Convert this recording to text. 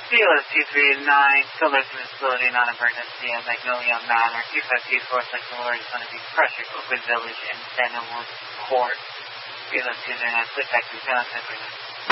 CLS 239, still there's visibility, non-emergency at Magnolia Manor, 2524 Central Lord, going to be Prussia, Oakwood Village, and Sandalwood Court. CLS 239, split taxi, Johnson.